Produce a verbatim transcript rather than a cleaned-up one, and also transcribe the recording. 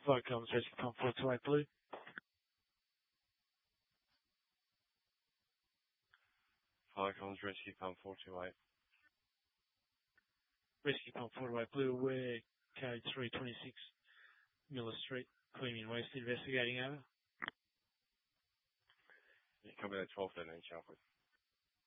Flight Comms Rescue Pump four two eight Blue. Flight Comms Rescue Pump four two eight. Rescue Pump four two eight Blue, we're code three twenty-six Miller Street, Queanbeyan West, investigating over. Yeah, copy that twelve thirteen sharply.